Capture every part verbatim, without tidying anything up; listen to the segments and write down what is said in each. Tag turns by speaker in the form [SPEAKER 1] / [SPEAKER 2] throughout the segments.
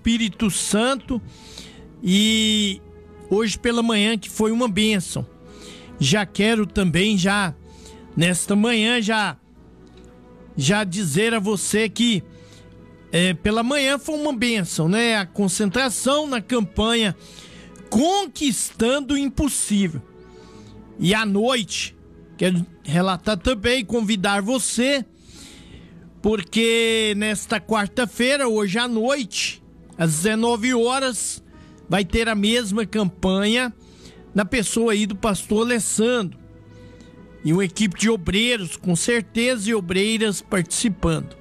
[SPEAKER 1] Espírito Santo, e hoje pela manhã que foi uma bênção. Já quero também, já nesta manhã, já, já dizer a você que é, pela manhã foi uma bênção, né? A concentração na campanha Conquistando o Impossível. E à noite, quero relatar também, convidar você, porque nesta quarta-feira, hoje à noite, às dezenove horas, vai ter a mesma campanha na pessoa aí do pastor Alessandro. E uma equipe de obreiros, com certeza, e obreiras participando.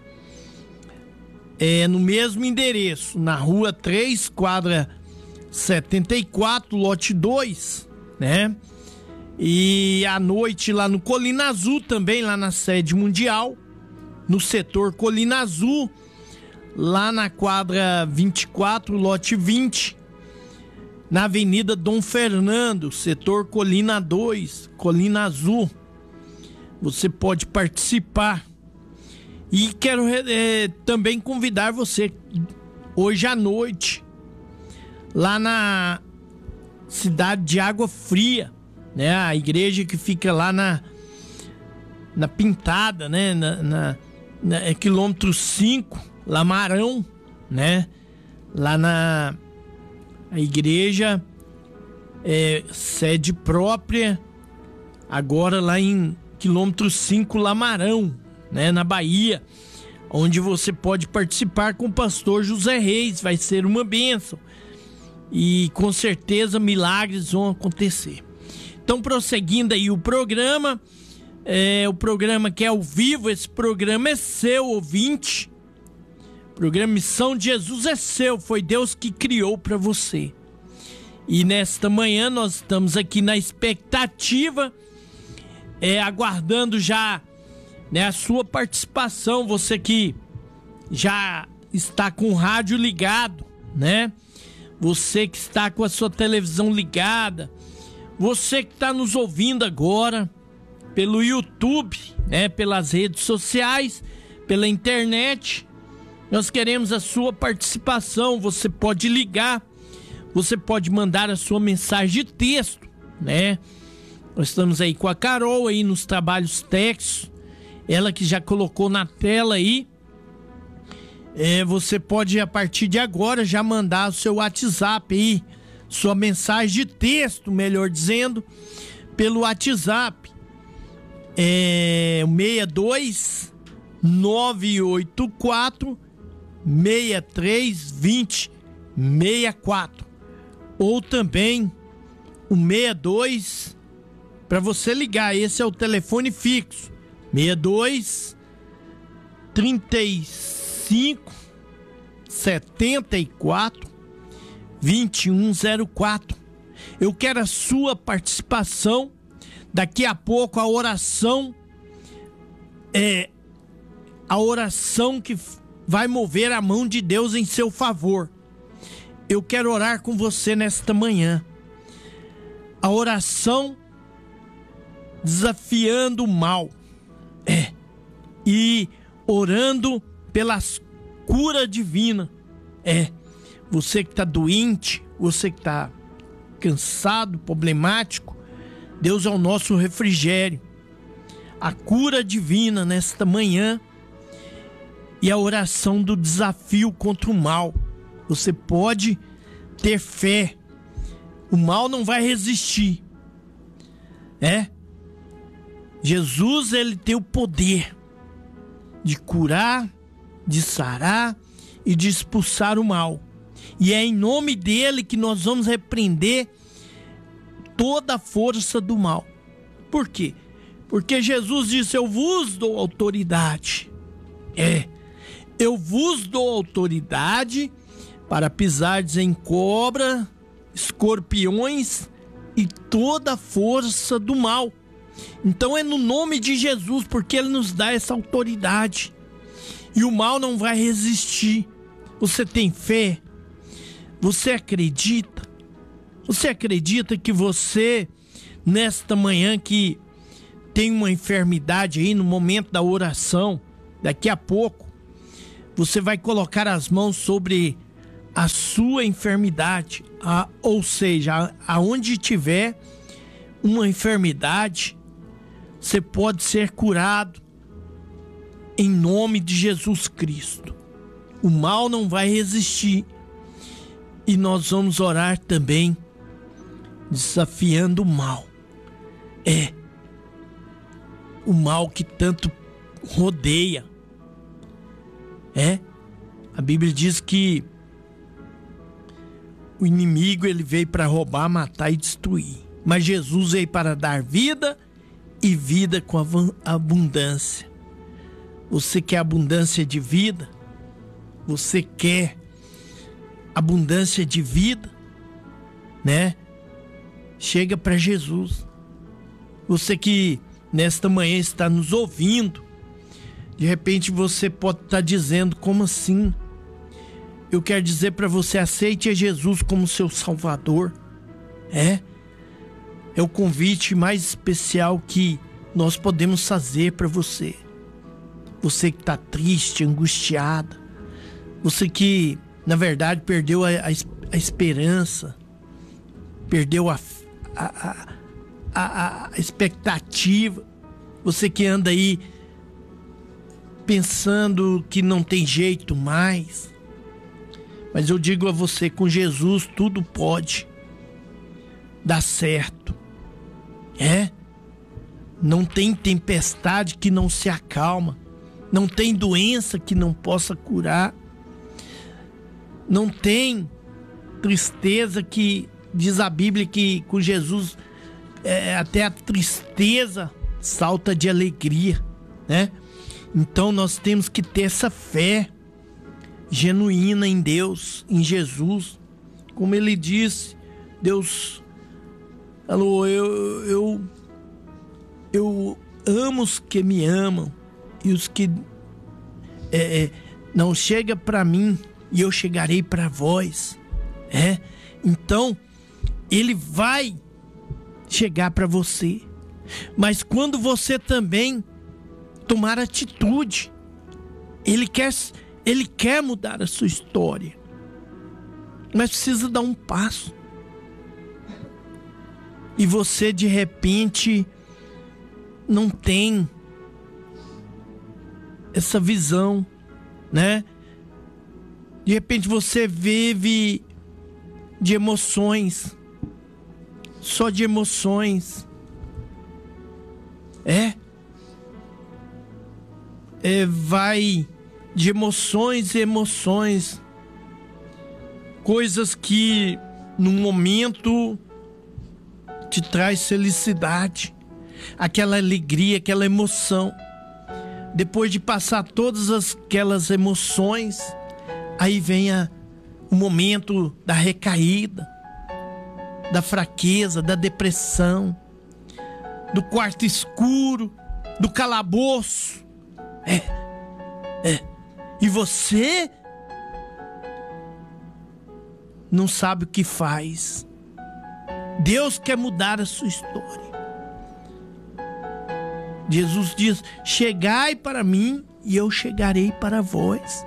[SPEAKER 1] É no mesmo endereço, na rua três, quadra setenta e quatro, lote dois, né? E à noite lá no Colina Azul também, lá na sede mundial, no setor Colina Azul, lá na quadra vinte e quatro, lote vinte, na Avenida Dom Fernando, setor Colina dois, Colina Azul. Você pode participar. E quero é, também convidar você hoje à noite, lá na cidade de Água Fria, né? A igreja que fica lá na, na Pintada, né? Na, na, na é quilômetro cinco, Lamarão, né? Lá na a igreja, é, sede própria, agora lá em quilômetro cinco, Lamarão, né, na Bahia, onde você pode participar com o pastor José Reis. Vai ser uma bênção e com certeza milagres vão acontecer. Então, prosseguindo aí o programa, é, o programa que é ao vivo, esse programa é seu, ouvinte. O programa Missão de Jesus é seu, foi Deus que criou para você. E nesta manhã nós estamos aqui na expectativa, é, aguardando já, né, a sua participação, você que já está com o rádio ligado, né? Você que está com a sua televisão ligada, você que está nos ouvindo agora pelo YouTube, né, pelas redes sociais, pela internet, nós queremos a sua participação. Você pode ligar, você pode mandar a sua mensagem de texto, né? Nós estamos aí com a Carol aí nos trabalhos técnicos, ela que já colocou na tela aí. É, você pode, a partir de agora, já mandar o seu WhatsApp aí, sua mensagem de texto, melhor dizendo, pelo WhatsApp. É o seis dois nove oito quatro seis três dois zero seis quatro. Ou também o seis dois, para você ligar, esse é o telefone fixo. seis dois trinta e cinco setenta e quatro vinte e um zero quatro. Eu quero a sua participação. Daqui a pouco a oração é a oração que vai mover a mão de Deus em seu favor. Eu quero orar com você nesta manhã. A oração desafiando o mal. É. E orando pela cura divina. É. Você que está doente, você que está cansado, problemático, Deus é o nosso refrigério. A cura divina nesta manhã e a oração do desafio contra o mal. Você pode ter fé. O mal não vai resistir. É. Jesus, ele tem o poder de curar, de sarar e de expulsar o mal. E é em nome dele que nós vamos repreender toda a força do mal. Por quê? Porque Jesus disse: eu vos dou autoridade. É, eu vos dou autoridade para pisardes em cobra, escorpiões e toda a força do mal. Então é no nome de Jesus, porque ele nos dá essa autoridade. E o mal não vai resistir. Você tem fé? Você acredita? Você acredita que você, nesta manhã que tem uma enfermidade aí, no momento da oração, daqui a pouco, você vai colocar as mãos sobre a sua enfermidade, a, ou seja, aonde tiver uma enfermidade, você pode ser curado em nome de Jesus Cristo. O mal não vai resistir. E nós vamos orar também desafiando o mal. É o mal que tanto rodeia. É, a Bíblia diz que o inimigo ele veio para roubar, matar e destruir. Mas Jesus veio para dar vida e vida com abundância. Você quer abundância de vida? Você quer abundância de vida, né? Chega para Jesus. Você que nesta manhã está nos ouvindo, de repente você pode estar dizendo: como assim? Eu quero dizer para você: aceite a Jesus como seu Salvador. É, é o convite mais especial que nós podemos fazer para você. Você que está triste, angustiada, você que na verdade perdeu a, a, a esperança, perdeu a, a, a, a expectativa, você que anda aí pensando que não tem jeito mais. Mas eu digo a você, com Jesus tudo pode dar certo. É? Não tem tempestade que não se acalma. Não tem doença que não possa curar. Não tem tristeza que, diz a Bíblia, que com Jesus é, até a tristeza salta de alegria, né? Então nós temos que ter essa fé genuína em Deus, em Jesus. Como ele disse, Deus falou: eu, eu, eu amo os que me amam, e os que é, não chegam para mim, e eu chegarei para vós. É? Então ele vai chegar para você, mas quando você também tomar atitude, ele quer, ele quer mudar a sua história, mas precisa dar um passo. E você de repente não tem essa visão, né? De repente você vive de emoções, só de emoções. É? É, vai de emoções e emoções. Coisas que no momento te traz felicidade, aquela alegria, aquela emoção. Depois de passar todas aquelas emoções, aí vem a, o momento da recaída, da fraqueza, da depressão, do quarto escuro, do calabouço. É, é. E você não sabe o que faz. Deus quer mudar a sua história. Jesus diz: chegai para mim e eu chegarei para vós.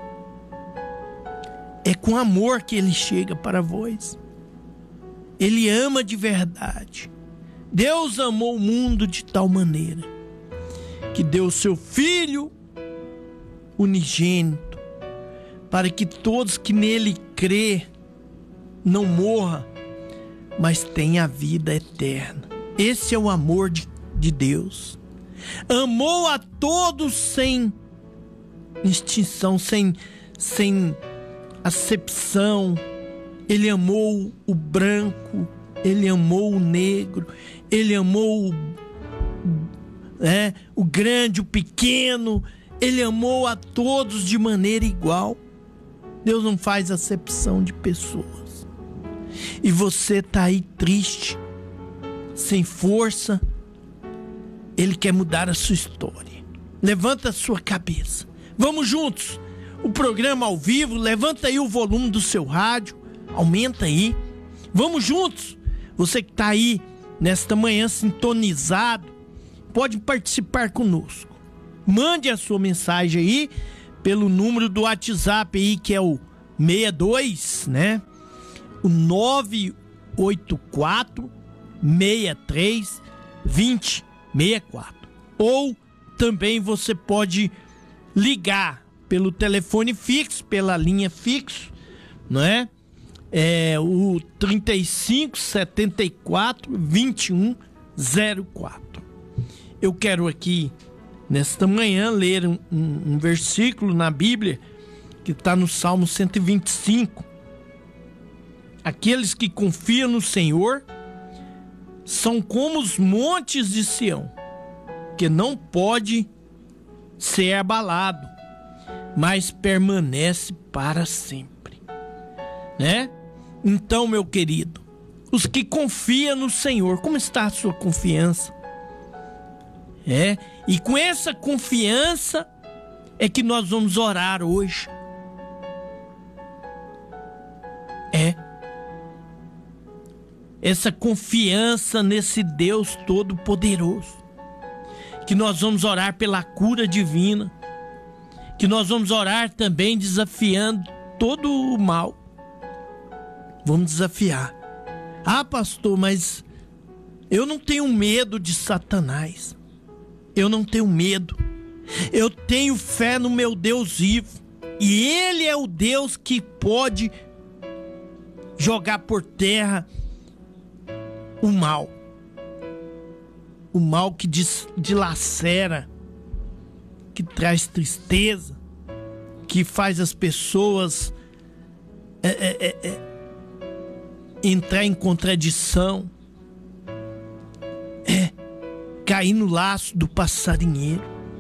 [SPEAKER 1] É com amor que ele chega para vós. Ele ama de verdade. Deus amou o mundo de tal maneira que deu o seu Filho unigênito, para que todos que nele crê não morra, mas tenha a vida eterna. Esse é o amor de, de Deus. Amou a todos sem distinção, sem, sem acepção. Ele amou o branco, ele amou o negro, ele amou o, é, o grande, o pequeno. Ele amou a todos de maneira igual. Deus não faz acepção de pessoas. E você está aí triste, sem força. Ele quer mudar a sua história. Levanta a sua cabeça. Vamos juntos. O programa ao vivo. Levanta aí o volume do seu rádio. Aumenta aí. Vamos juntos. Você que está aí nesta manhã sintonizado, pode participar conosco. Mande a sua mensagem aí pelo número do WhatsApp aí, que é o seis dois, né? O nove oito quatro, seis três, dois zero seis quatro. Ou também você pode ligar pelo telefone fixo, pela linha fixo, não é? É o trinta e cinco, setenta e quatro, vinte e um zero quatro. Eu quero aqui, nesta manhã, ler um, um, um versículo na Bíblia que está no Salmo cento e vinte e cinco. Aqueles que confiam no Senhor são como os montes de Sião, que não pode ser abalado, mas permanece para sempre, né? Então, meu querido, os que confiam no Senhor, como está a sua confiança? É, e com essa confiança é que nós vamos orar hoje. É. Essa confiança nesse Deus Todo-Poderoso. Que nós vamos orar pela cura divina. Que nós vamos orar também desafiando todo o mal. Vamos desafiar. Ah, pastor, mas eu não tenho medo de Satanás. Eu não tenho medo. Eu tenho fé no meu Deus vivo. E Ele é o Deus que pode jogar por terra o mal. O mal que dilacera, que traz tristeza, que faz as pessoas é, é, é, é, entrar em contradição, é cair no laço do passarinheiro.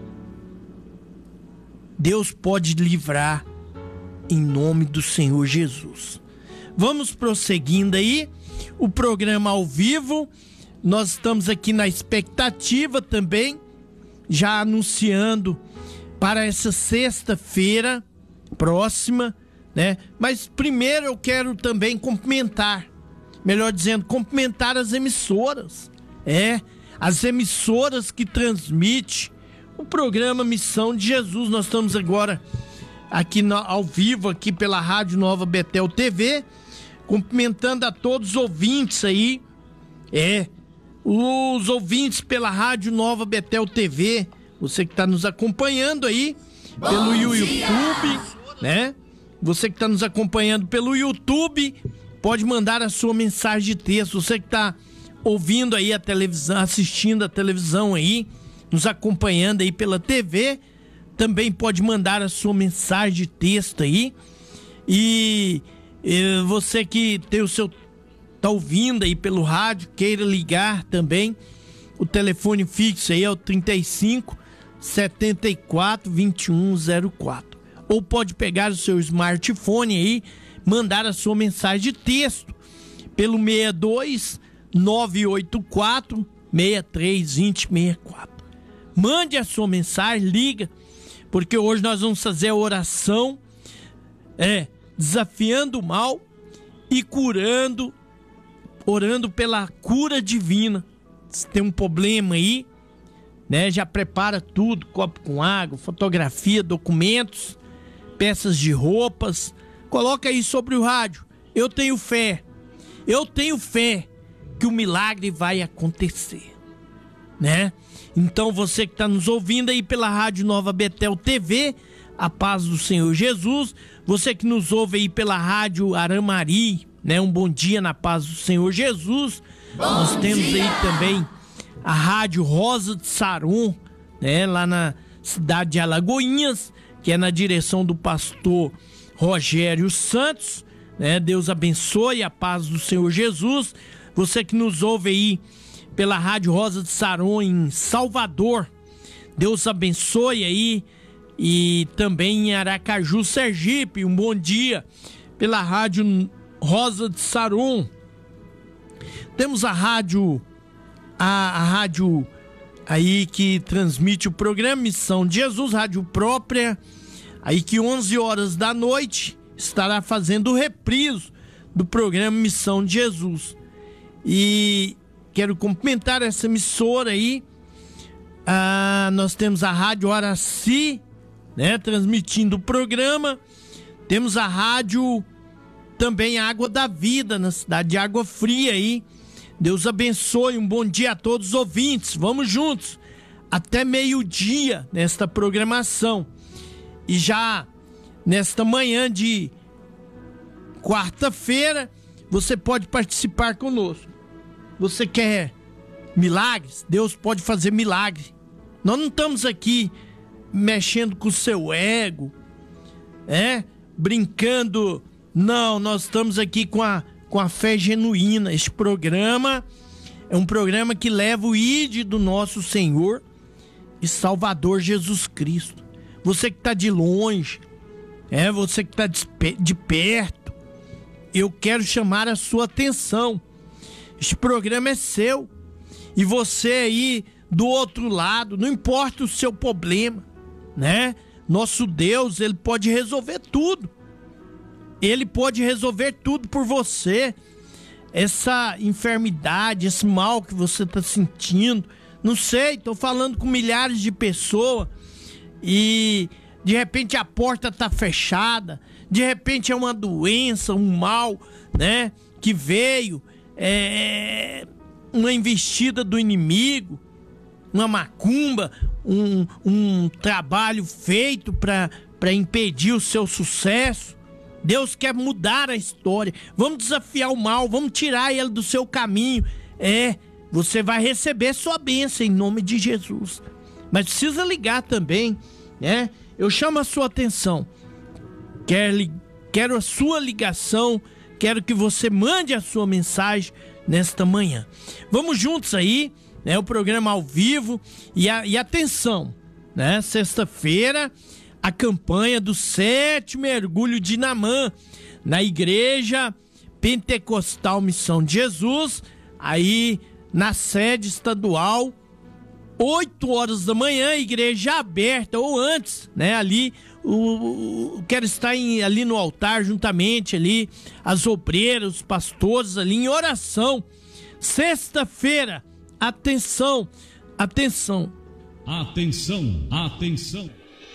[SPEAKER 1] Deus pode livrar em nome do Senhor Jesus. Vamos prosseguindo aí o programa ao vivo. Nós estamos aqui na expectativa também, já anunciando para essa sexta-feira próxima, né? Mas primeiro eu quero também cumprimentar, melhor dizendo, cumprimentar as emissoras. É, as emissoras que transmitem o programa Missão de Jesus. Nós estamos agora aqui no, ao vivo, aqui pela Rádio Nova Betel T V, cumprimentando a todos os ouvintes aí, é, os ouvintes pela Rádio Nova Betel T V, você que está nos acompanhando aí pelo YouTube, né? Você que está nos acompanhando pelo YouTube, pode mandar a sua mensagem de texto. Você que está ouvindo aí a televisão, assistindo a televisão aí, nos acompanhando aí pela T V, também pode mandar a sua mensagem de texto aí. E, e você que tem o seu tá ouvindo aí pelo rádio, queira ligar também, o telefone fixo aí é o trinta e cinco, setenta e quatro, vinte e um zero quatro. Ou pode pegar o seu smartphone aí, mandar a sua mensagem de texto pelo seis dois, nove oito quatro, seis três dois zero seis quatro. Mande a sua mensagem, liga, porque hoje nós vamos fazer a oração, é, desafiando o mal e curando, orando pela cura divina. Se tem um problema aí, né, já prepara tudo, copo com água, fotografia, documentos, peças de roupas, coloca aí sobre o rádio. Eu tenho fé, eu tenho fé que o milagre vai acontecer, né? Então você que está nos ouvindo aí pela Rádio Nova Betel T V, a paz do Senhor Jesus. Você que nos ouve aí pela Rádio Aramari, né? Um bom dia na paz do Senhor Jesus. Bom Nós temos dia. aí também a Rádio Rosa de Sarum, né? Lá na cidade de Alagoinhas, que é na direção do pastor Rogério Santos, né? Deus abençoe, a paz do Senhor Jesus. Você que nos ouve aí pela Rádio Rosa de Sarum em Salvador, Deus abençoe aí. E também em Aracaju, Sergipe, um bom dia pela Rádio Rosa de Sarum. Temos a rádio, a, a rádio aí que transmite o programa Missão de Jesus, rádio própria, aí que onze horas da noite estará fazendo o reprise do programa Missão de Jesus. E quero cumprimentar essa emissora aí. Ah, nós temos a Rádio Araci, né, transmitindo o programa. Temos a rádio também Água da Vida, na cidade de Água Fria aí. Deus abençoe, um bom dia a todos os ouvintes. Vamos juntos até meio-dia nesta programação. E já nesta manhã de quarta-feira, você pode participar conosco. Você quer milagres? Deus pode fazer milagre. Nós não estamos aqui mexendo com o seu ego, é? Brincando. Não, nós estamos aqui com a, com a fé genuína. Este programa é um programa que leva o I D do nosso Senhor e Salvador Jesus Cristo. Você que está de longe, é, você que está de, de perto, eu quero chamar a sua atenção. Este programa é seu. E você aí do outro lado, não importa o seu problema, né? Nosso Deus, ele pode resolver tudo. Ele pode resolver tudo por você. Essa enfermidade, esse mal que você está sentindo, não sei, estou falando com milhares de pessoas e de repente a porta está fechada, de repente é uma doença, um mal, né? Que veio, é, uma investida do inimigo, uma macumba, um, um trabalho feito para para impedir o seu sucesso. Deus quer mudar a história. Vamos desafiar o mal, vamos tirar ele do seu caminho. É, você vai receber sua bênção em nome de Jesus. Mas precisa ligar também, né? Eu chamo a sua atenção. Quero, quero a sua ligação, quero que você mande a sua mensagem nesta manhã. Vamos juntos aí, né? O programa ao vivo e, a, e atenção, né? Sexta-feira, a campanha do Sete Mergulho de Naamã, na Igreja Pentecostal Missão de Jesus, aí na sede estadual, oito horas da manhã, igreja aberta, ou antes, né, ali, o, o, quero estar em, ali no altar, juntamente ali, as obreiras, os pastores ali em oração, sexta-feira, atenção, atenção.
[SPEAKER 2] Atenção, atenção.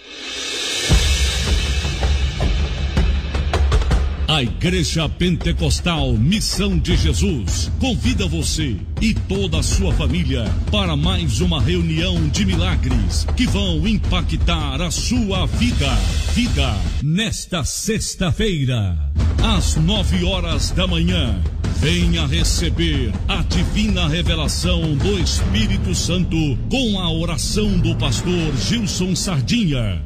[SPEAKER 2] A Igreja Pentecostal Missão de Jesus convida você e toda a sua família para mais uma reunião de milagres que vão impactar a sua vida. Vida nesta sexta-feira, às nove horas da manhã. Venha receber a divina revelação do Espírito Santo com a oração do pastor Gilson Sardinha.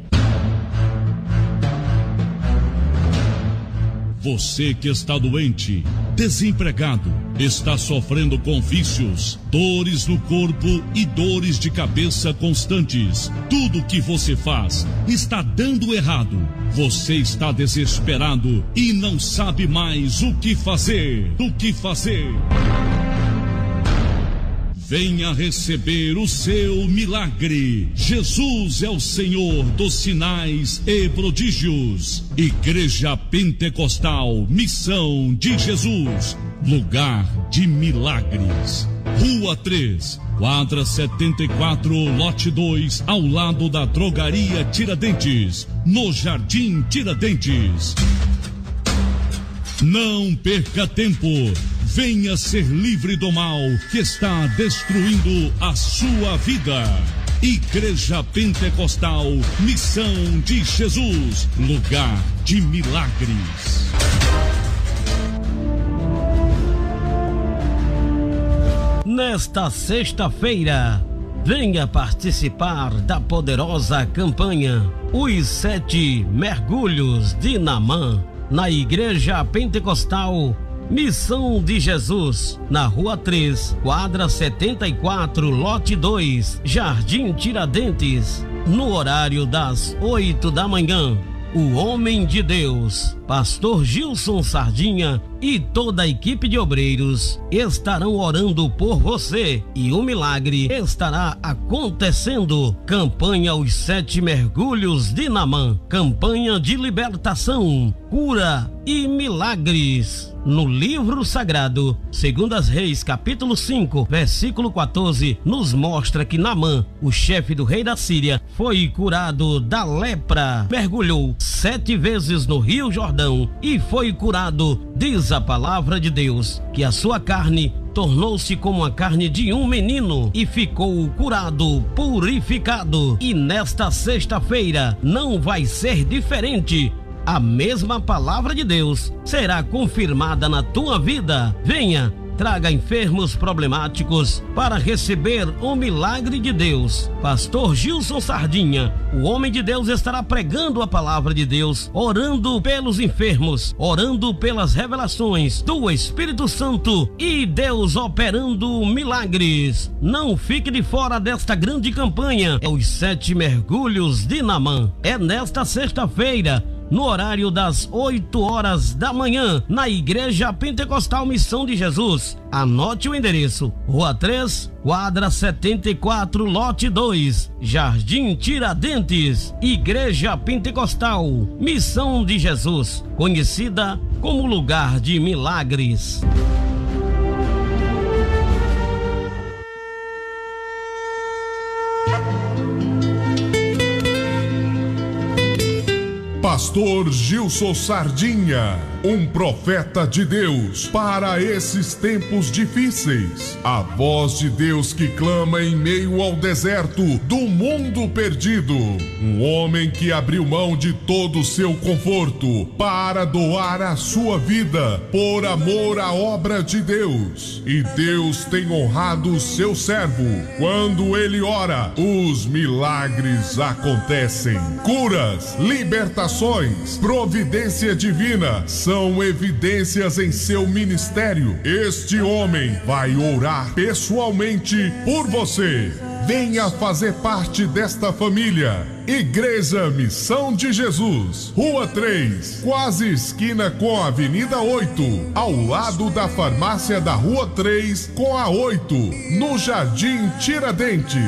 [SPEAKER 2] Você que está doente, desempregado, está sofrendo com vícios, dores no corpo e dores de cabeça constantes. Tudo que você faz está dando errado. Você está desesperado e não sabe mais o que fazer. O que fazer? Venha receber o seu milagre. Jesus é o Senhor dos sinais e prodígios. Igreja Pentecostal Missão de Jesus, lugar de milagres. Rua três, quadra setenta e quatro, lote dois, ao lado da Drogaria Tiradentes, no Jardim Tiradentes. Não perca tempo. Venha ser livre do mal que está destruindo a sua vida. Igreja Pentecostal Missão de Jesus, lugar de milagres.
[SPEAKER 3] Nesta sexta-feira, venha participar da poderosa campanha Os Sete Mergulhos de Naamã, na Igreja Pentecostal Missão de Jesus, na Rua três, quadra setenta e quatro, lote dois, Jardim Tiradentes, no horário das oito da manhã. O homem de Deus, Pastor Gilson Sardinha e toda a equipe de obreiros estarão orando por você e o milagre estará acontecendo. Campanha Os Sete Mergulhos de Naamã, campanha de libertação, cura e milagres. No livro sagrado, Segundas Reis, capítulo cinco, versículo quatorze, nos mostra que Naamã, o chefe do rei da Síria, foi curado da lepra, mergulhou sete vezes no Rio Jordão e foi curado. Diz a palavra de Deus que a sua carne tornou-se como a carne de um menino e ficou curado, purificado. E nesta sexta-feira não vai ser diferente. A mesma palavra de Deus será confirmada na tua vida. Venha, traga enfermos problemáticos para receber o milagre de Deus. Pastor Gilson Sardinha, o homem de Deus, estará pregando a palavra de Deus, orando pelos enfermos, orando pelas revelações do Espírito Santo e Deus operando milagres. Não fique de fora desta grande campanha. É os Sete Mergulhos de Naamã. É nesta sexta-feira, no horário das oito horas da manhã, na Igreja Pentecostal Missão de Jesus. Anote o endereço: Rua três, quadra setenta e quatro, lote dois, Jardim Tiradentes. Igreja Pentecostal Missão de Jesus, conhecida como lugar de milagres.
[SPEAKER 4] Pastor Gilson Sardinha, um profeta de Deus para esses tempos difíceis. A voz de Deus que clama em meio ao deserto do mundo perdido. Um homem que abriu mão de todo o seu conforto para doar a sua vida por amor à obra de Deus. E Deus tem honrado o seu servo. Quando ele ora, os milagres acontecem. Curas, libertações, providência divina são evidências em seu ministério. Este homem vai orar pessoalmente por você. Venha fazer parte desta família. Igreja Missão de Jesus, Rua três, quase esquina com a Avenida oito, ao lado da farmácia da Rua três com a oito, no Jardim Tiradentes.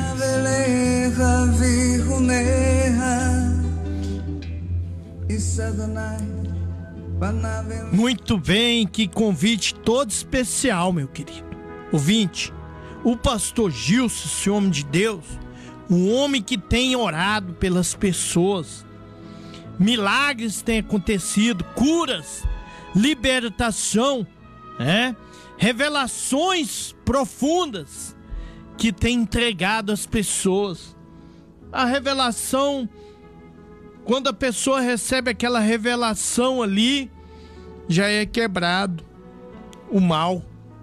[SPEAKER 1] Muito bem, que convite todo especial, meu querido ouvinte. O pastor Gilson, esse homem de Deus, um homem que tem orado pelas pessoas, milagres têm acontecido, curas, libertação, né? Revelações profundas que tem entregado às pessoas. A revelação, quando a pessoa recebe aquela revelação ali, já é quebrado o mal.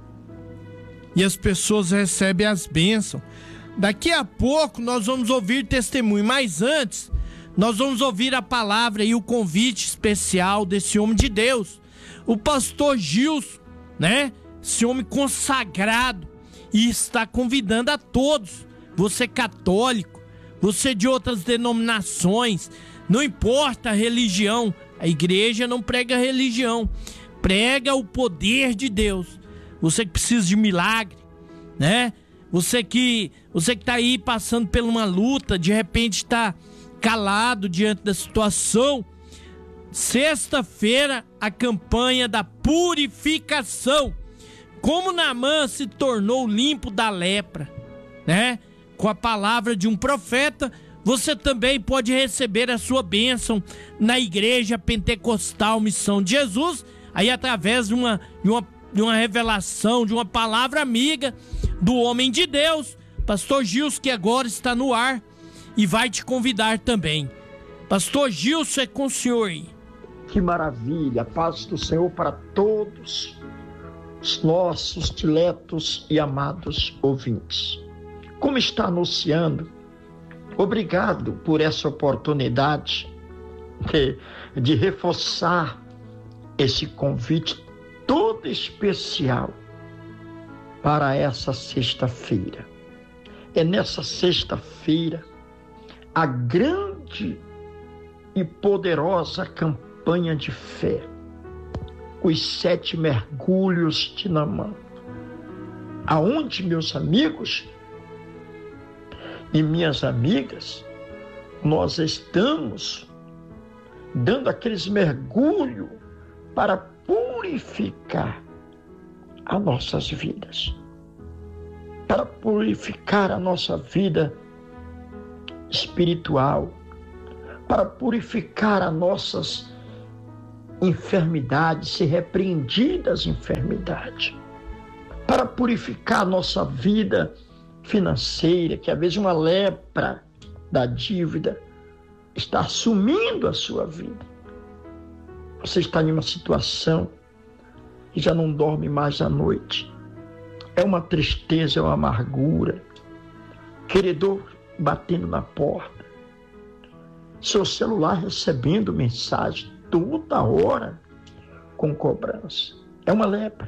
[SPEAKER 1] E as pessoas recebem as bênçãos. Daqui a pouco nós vamos ouvir testemunho, mas antes nós vamos ouvir a palavra e o convite especial desse homem de Deus, o pastor Gilson, né? Esse homem consagrado, e está convidando a todos, você católico, você de outras denominações, não importa a religião, a igreja não prega religião, prega o poder de Deus. Você que precisa de milagre, né? Você que você que tá aí passando por uma luta, de repente está calado diante da situação. Sexta-feira, a campanha da purificação. Como Naamã se tornou limpo da lepra, né? Com a palavra de um profeta, você também pode receber a sua bênção na Igreja Pentecostal Missão de Jesus, aí através de uma, de uma, de uma revelação, de uma palavra amiga do homem de Deus, pastor Gilson, que agora está no ar e vai te convidar também. Pastor Gilson, é com o senhor aí.
[SPEAKER 5] Que maravilha, paz do Senhor para todos os nossos diletos e amados ouvintes. Como está anunciando, obrigado por essa oportunidade de, de reforçar esse convite todo especial para essa sexta-feira. É nessa sexta-feira a grande e poderosa campanha campanha de fé, os sete mergulhos de Naamã, aonde, meus amigos e minhas amigas, nós estamos dando aqueles mergulhos para purificar as nossas vidas, para purificar a nossa vida espiritual, para purificar as nossas enfermidades, ser repreendidas as enfermidades, para purificar a nossa vida financeira, que às vezes uma lepra da dívida está assumindo a sua vida. Você está em uma situação que já não dorme mais à noite. É uma tristeza, é uma amargura. Queredor batendo na porta. Seu celular recebendo mensagem toda hora com cobrança. É uma lepra.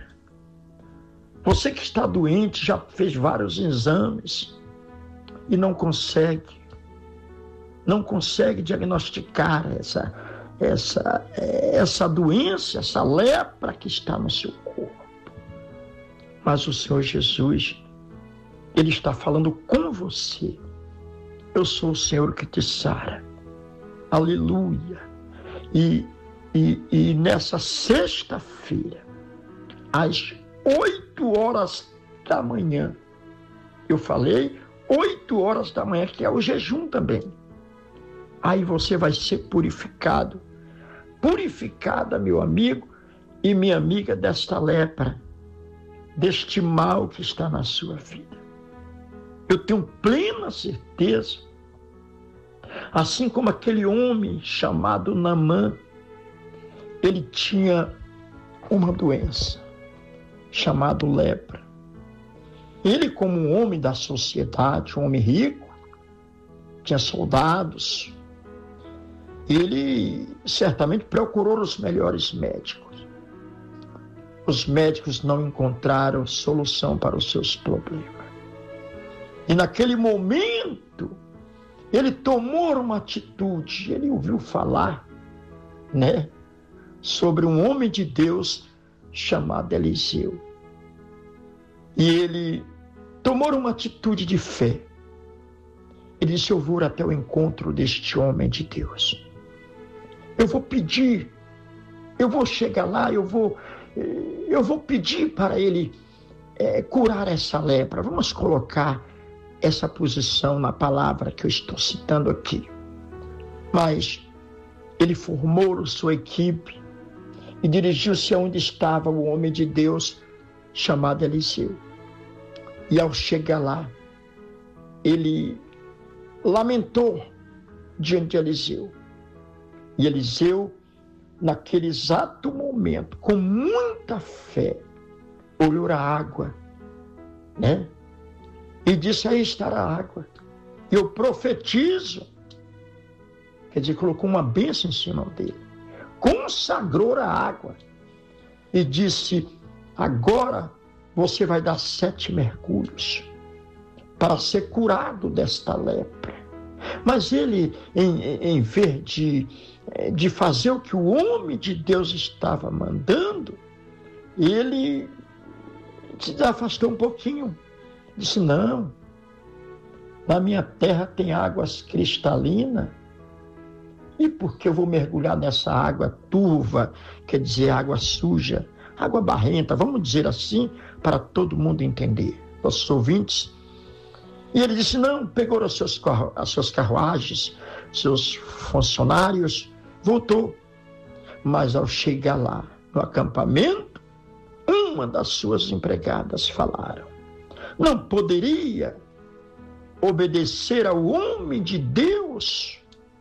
[SPEAKER 5] Você que está doente, já fez vários exames e não consegue, não consegue diagnosticar essa, essa, essa doença, essa lepra que está no seu corpo. Mas o Senhor Jesus, Ele está falando com você. Eu sou o Senhor que te sara. Aleluia. E, e, e nessa sexta-feira, às oito horas da manhã, eu falei oito horas da manhã, que é o jejum também. Aí você vai ser purificado. Purificada, meu amigo e minha amiga, desta lepra, deste mal que está na sua vida. Eu tenho plena certeza, assim como aquele homem chamado Naamã, ele tinha uma doença chamada lepra. Ele, como um homem da sociedade, um homem rico, tinha soldados, ele certamente procurou os melhores médicos. Os médicos não encontraram solução para os seus problemas. E naquele momento, ele tomou uma atitude, ele ouviu falar, né, sobre um homem de Deus chamado Eliseu. E ele tomou uma atitude de fé. Ele disse: eu vou até o encontro deste homem de Deus. Eu vou pedir, eu vou chegar lá, eu vou, eu vou pedir para ele é, curar essa lepra. Vamos colocar essa posição na palavra que eu estou citando aqui. Mas ele formou sua equipe e dirigiu-se aonde estava o homem de Deus chamado Eliseu. E ao chegar lá, ele lamentou diante de Eliseu. E Eliseu, naquele exato momento, com muita fé, olhou a água, né? E disse: aí está a água. Eu profetizo. Quer dizer, colocou uma bênção em cima dele. Consagrou a água. E disse: agora você vai dar sete mergulhos para ser curado desta lepra. Mas ele, em, em vez de, de fazer o que o homem de Deus estava mandando, ele se afastou um pouquinho. Disse: não, na minha terra tem águas cristalinas, e por que eu vou mergulhar nessa água turva, quer dizer, água suja, água barrenta, vamos dizer assim, para todo mundo entender, nossos ouvintes. E ele disse: não, pegou as suas, as suas carruagens, seus funcionários, voltou. Mas ao chegar lá, no acampamento, uma das suas empregadas falaram: não poderia obedecer ao homem de Deus?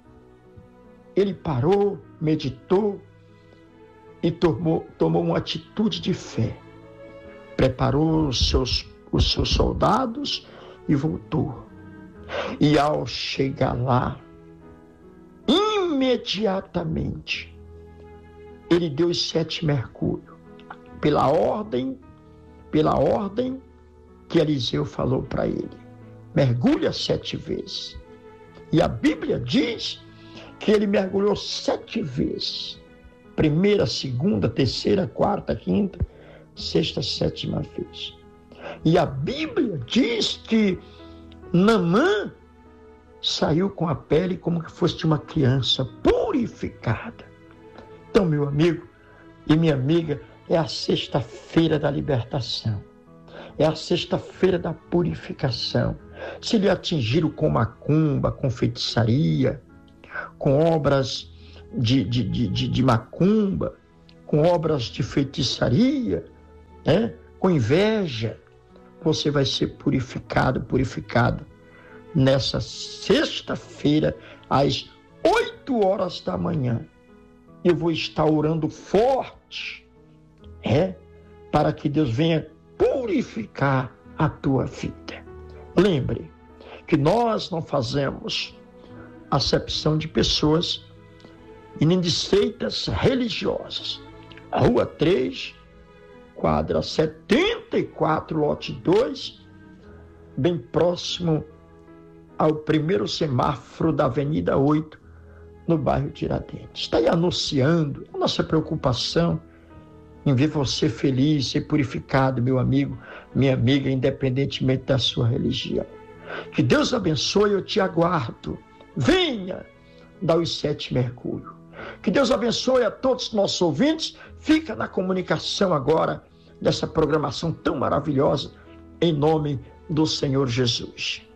[SPEAKER 5] Ele parou, meditou e tomou, tomou uma atitude de fé. Preparou os seus, os seus soldados e voltou. E ao chegar lá, imediatamente, ele deu os sete mergulhos, pela ordem, pela ordem que Eliseu falou para ele. Mergulha sete vezes. E a Bíblia diz que ele mergulhou sete vezes. primeira, segunda, terceira, quarta, quinta, sexta, sétima vez. E a Bíblia diz que Naamã saiu com a pele como que fosse de uma criança purificada. Então, meu amigo e minha amiga, é a sexta-feira da libertação. É a sexta-feira da purificação. Se lhe atingiram com macumba, com feitiçaria, com obras de, de, de, de, de macumba, com obras de feitiçaria, né? Com inveja, você vai ser purificado, purificado nessa sexta-feira, às oito horas da manhã. Eu vou estar orando forte, é, para que Deus venha purificar a tua vida. Lembre que nós não fazemos acepção de pessoas e nem de seitas religiosas. A Rua três, quadra setenta e quatro, lote dois, bem próximo ao primeiro semáforo da Avenida oito, no bairro Tiradentes. Está aí anunciando a nossa preocupação em ver você feliz, ser purificado, meu amigo, minha amiga, independentemente da sua religião. Que Deus abençoe, eu te aguardo. Venha dar os sete mergulhos. Que Deus abençoe a todos os nossos ouvintes. Fica na comunicação agora dessa programação tão maravilhosa, em nome do Senhor Jesus.